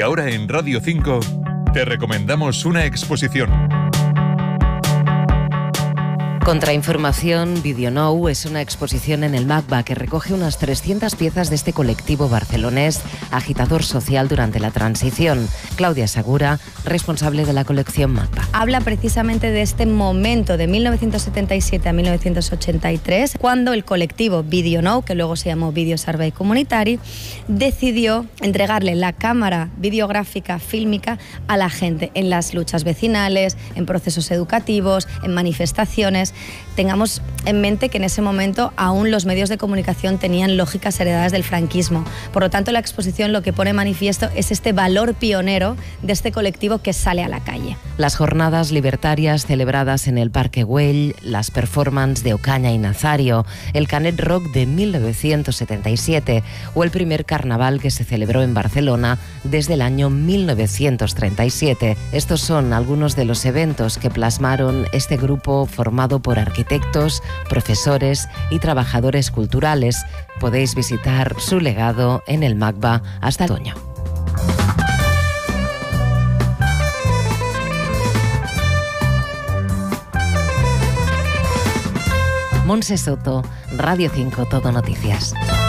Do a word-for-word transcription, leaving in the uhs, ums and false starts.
Y ahora en Radio cinco te recomendamos una exposición. Contrainformación Video Now es una exposición en el MACBA que recoge unas trescientas piezas de este colectivo barcelonés agitador social durante la transición. Claudia Segura, responsable de la colección MACBA. Habla precisamente de este momento de mil novecientos setenta y siete a mil novecientos ochenta y tres, cuando el colectivo Video Now, que luego se llamó Video Servei Comunitari, decidió entregarle la cámara videográfica fílmica a la gente en las luchas vecinales, en procesos educativos, en manifestaciones. Tengamos en mente que en ese momento aún los medios de comunicación tenían lógicas heredadas del franquismo. Por lo tanto, la exposición lo que pone manifiesto es este valor pionero de este colectivo que sale a la calle. Las jornadas libertarias celebradas en el Parque Güell, las performances de Ocaña y Nazario, el Canet Rock de mil novecientos setenta y siete o el primer carnaval que se celebró en Barcelona desde el año mil novecientos treinta y siete. Estos son algunos de los eventos que plasmaron este grupo formado por arquitectos, profesores y trabajadores culturales. Podéis visitar su legado en el MACBA hasta el otoño. Montse Soto, Radio cinco Todo Noticias.